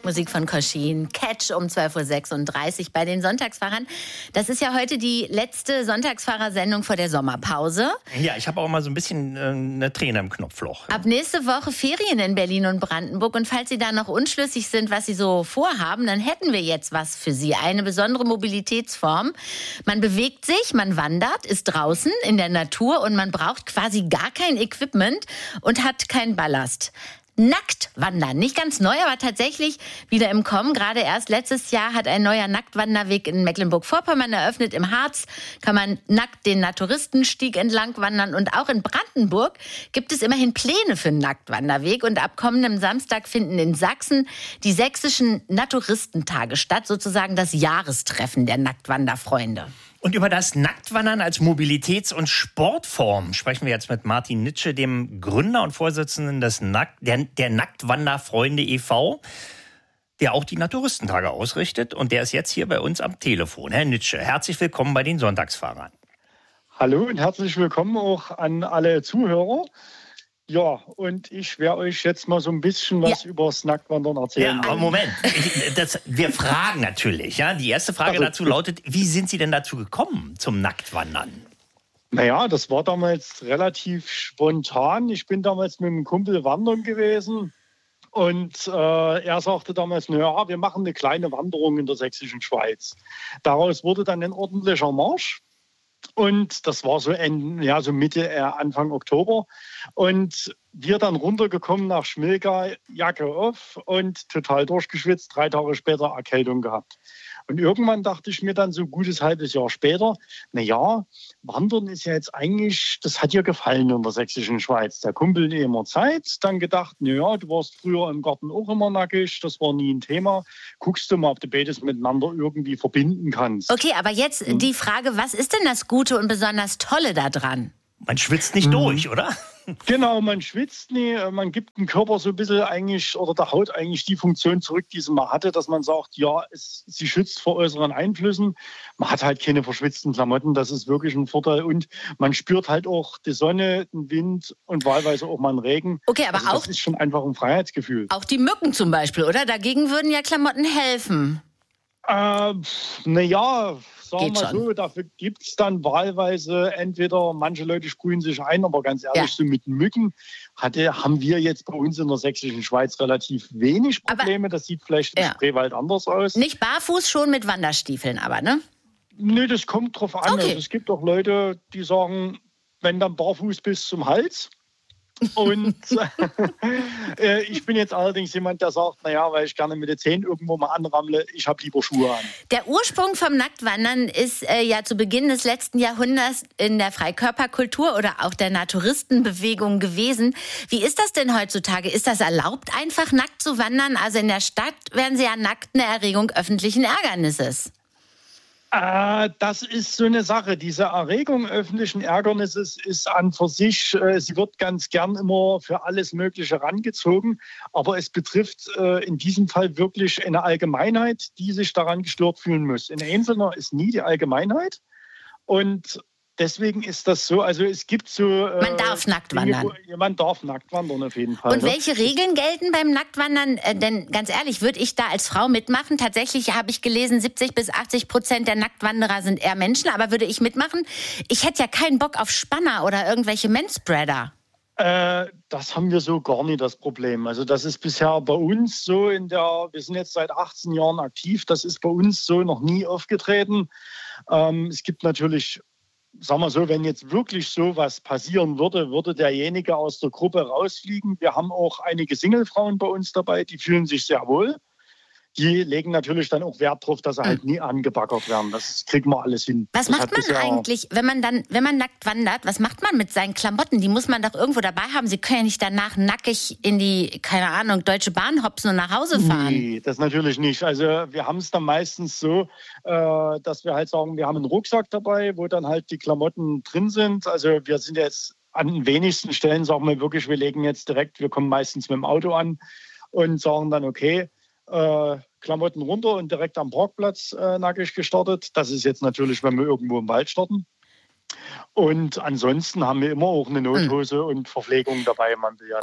Musik von Koschin, Catch um 12.36 Uhr bei den Sonntagsfahrern. Das ist ja heute die letzte Sonntagsfahrersendung vor der Sommerpause. Ja, ich habe auch mal so ein bisschen eine Träne im Knopfloch. Ab nächste Woche Ferien in Berlin und Brandenburg. Und falls Sie da noch unschlüssig sind, was Sie so vorhaben, dann hätten wir jetzt was für Sie. Eine besondere Mobilitätsform. Man bewegt sich, man wandert, ist draußen in der Natur und man braucht quasi gar kein Equipment und hat keinen Ballast. Nacktwandern, nicht ganz neu, aber tatsächlich wieder im Kommen. Gerade erst letztes Jahr hat ein neuer Nacktwanderweg in Mecklenburg-Vorpommern eröffnet. Im Harz kann man nackt den Naturistenstieg entlang wandern. Und auch in Brandenburg gibt es immerhin Pläne für einen Nacktwanderweg. Und ab kommendem Samstag finden in Sachsen die sächsischen Naturistentage statt. Sozusagen das Jahrestreffen der Nacktwanderfreunde. Und über das Nacktwandern als Mobilitäts- und Sportform sprechen wir jetzt mit Martin Nitsche, dem Gründer und Vorsitzenden der Nacktwanderfreunde e.V., der auch die Naturistentage ausrichtet. Und der ist jetzt hier bei uns am Telefon. Herr Nitsche, herzlich willkommen bei den Sonntagsfahrern. Hallo und herzlich willkommen auch an alle Zuhörer. Ja, und ich werde euch jetzt mal so ein bisschen was über das Nacktwandern erzählen. Ja, aber Moment, wir fragen natürlich. Ja? Die erste Frage dazu lautet, wie sind Sie denn dazu gekommen zum Nacktwandern? Naja, das war damals relativ spontan. Ich bin damals mit einem Kumpel wandern gewesen und er sagte damals, naja, wir machen eine kleine Wanderung in der sächsischen Schweiz. Daraus wurde dann ein ordentlicher Marsch. Und das war so Mitte, Anfang Oktober. Und wir dann runtergekommen nach Schmilka, Jacke auf und total durchgeschwitzt, 3 Tage später Erkältung gehabt. Und irgendwann dachte ich mir dann so ein gutes halbes Jahr später, naja, Wandern ist ja jetzt eigentlich, das hat dir gefallen in der sächsischen Schweiz. Der Kumpel immer Zeit, dann gedacht, naja, du warst früher im Garten auch immer nackig, das war nie ein Thema. Guckst du mal, ob du beides miteinander irgendwie verbinden kannst. Okay, aber jetzt die Frage, was ist denn das Gute und besonders Tolle daran? Man schwitzt nicht durch, oder? Genau, man schwitzt nie, man gibt dem Körper so ein bisschen eigentlich oder der Haut eigentlich die Funktion zurück, die sie mal hatte, dass man sagt, ja, sie schützt vor äußeren Einflüssen. Man hat halt keine verschwitzten Klamotten, das ist wirklich ein Vorteil und man spürt halt auch die Sonne, den Wind und wahlweise auch mal einen Regen. Okay, aber also das ist schon einfach ein Freiheitsgefühl. Auch die Mücken zum Beispiel, oder? Dagegen würden ja Klamotten helfen. Naja, sagen wir so, dafür gibt es dann wahlweise entweder, manche Leute sprühen sich ein, aber ganz ehrlich, so mit Mücken haben wir jetzt bei uns in der sächsischen Schweiz relativ wenig Probleme. Aber das sieht vielleicht im Spreewald anders aus. Nicht barfuß, schon mit Wanderstiefeln aber, ne? Nö, das kommt drauf an. Okay. Also es gibt auch Leute, die sagen, wenn dann barfuß bis zum Hals. Und ich bin jetzt allerdings jemand, der sagt, naja, weil ich gerne mit den Zähnen irgendwo mal anrammle, ich habe lieber Schuhe an. Der Ursprung vom Nacktwandern ist ja zu Beginn des letzten Jahrhunderts in der Freikörperkultur oder auch der Naturistenbewegung gewesen. Wie ist das denn heutzutage? Ist das erlaubt, einfach nackt zu wandern? Also in der Stadt werden sie ja nackt eine Erregung öffentlichen Ärgernisses. Das ist so eine Sache. Diese Erregung öffentlichen Ärgernisses ist an für sich, sie wird ganz gern immer für alles Mögliche rangezogen. Aber es betrifft in diesem Fall wirklich eine Allgemeinheit, die sich daran gestört fühlen muss. Ein Einzelner ist nie die Allgemeinheit. Und deswegen ist das so, also es gibt so... Man darf nackt wandern. Man darf nackt wandern auf jeden Fall. Und welche Regeln gelten beim Nacktwandern? Denn ganz ehrlich, würde ich da als Frau mitmachen? Tatsächlich habe ich gelesen, 70-80% der Nacktwanderer sind eher Menschen. Aber würde ich mitmachen? Ich hätte ja keinen Bock auf Spanner oder irgendwelche Manspreader. Das haben wir so gar nicht, das Problem. Also das ist bisher bei uns so wir sind jetzt seit 18 Jahren aktiv, das ist bei uns so noch nie aufgetreten. Es gibt natürlich... Sagen wir so, wenn jetzt wirklich sowas passieren würde, würde derjenige aus der Gruppe rausfliegen. Wir haben auch einige Singlefrauen bei uns dabei, die fühlen sich sehr wohl. Die legen natürlich dann auch Wert darauf, dass sie halt nie angebackert werden. Das kriegen wir alles hin. Was macht man eigentlich, wenn man nackt wandert, was macht man mit seinen Klamotten? Die muss man doch irgendwo dabei haben. Sie können ja nicht danach nackig in die, keine Ahnung, Deutsche Bahn hopsen und nach Hause fahren. Nee, das natürlich nicht. Also wir haben es dann meistens so, dass wir halt sagen, wir haben einen Rucksack dabei, wo dann halt die Klamotten drin sind. Also wir sind jetzt an den wenigsten Stellen, sagen wir wirklich, wir legen jetzt direkt, wir kommen meistens mit dem Auto an und sagen dann, okay, Klamotten runter und direkt am Parkplatz nackig gestartet. Das ist jetzt natürlich, wenn wir irgendwo im Wald starten. Und ansonsten haben wir immer auch eine Nothose und Verpflegung dabei. Man will ja und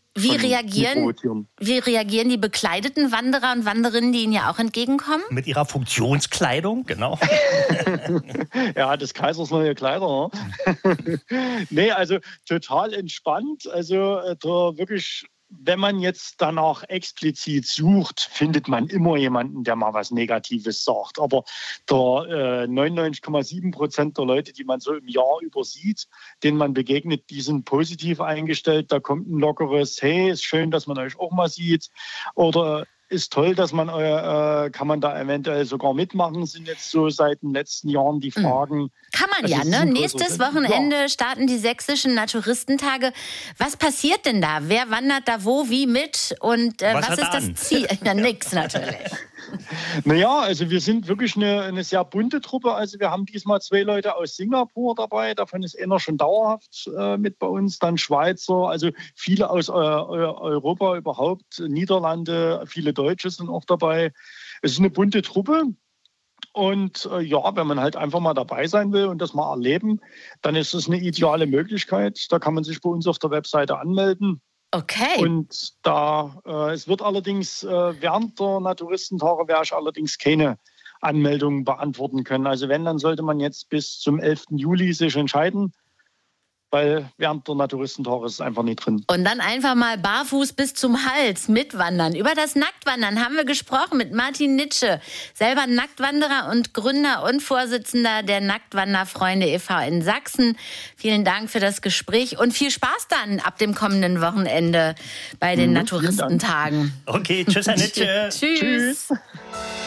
Wie reagieren die bekleideten Wanderer und Wanderinnen, die Ihnen ja auch entgegenkommen? Mit ihrer Funktionskleidung, genau. Ja, des Kaisers neue Kleider. Nee, also total entspannt. Also da wirklich, wenn man jetzt danach explizit sucht, findet man immer jemanden, der mal was Negatives sagt. Aber der 99,7% der Leute, die man so im Jahr über sieht, denen man begegnet, die sind positiv eingestellt. Da kommt ein lockeres, hey, ist schön, dass man euch auch mal sieht. Oder ist toll, dass man, kann man da eventuell sogar mitmachen, sind jetzt so seit den letzten Jahren die Fragen. Kann man ja, ne? Nächstes Wochenende starten die sächsischen Naturistentage. Was passiert denn da? Wer wandert da wo, wie mit? Und was ist das Ziel? Ja, nix natürlich. Naja, also wir sind wirklich eine sehr bunte Truppe. Also wir haben diesmal 2 Leute aus Singapur dabei. Davon ist einer schon dauerhaft mit bei uns. Dann Schweizer, also viele aus Europa überhaupt. Niederlande, viele Deutsche sind auch dabei. Es ist eine bunte Truppe. Und ja, wenn man halt einfach mal dabei sein will und das mal erleben, dann ist es eine ideale Möglichkeit. Da kann man sich bei uns auf der Webseite anmelden. Okay. Und es wird allerdings während der Naturistentage werde ich allerdings keine Anmeldungen beantworten können. Also wenn, dann sollte man jetzt bis zum 11. Juli sich entscheiden, weil während der Naturistentage ist es einfach nicht drin. Und dann einfach mal barfuß bis zum Hals mitwandern. Über das Nacktwandern haben wir gesprochen mit Martin Nitsche, selber Nacktwanderer und Gründer und Vorsitzender der Nacktwanderfreunde e.V. in Sachsen. Vielen Dank für das Gespräch und viel Spaß dann ab dem kommenden Wochenende bei den Naturistentagen. Okay, tschüss, Herr Nitsche. Tschüss.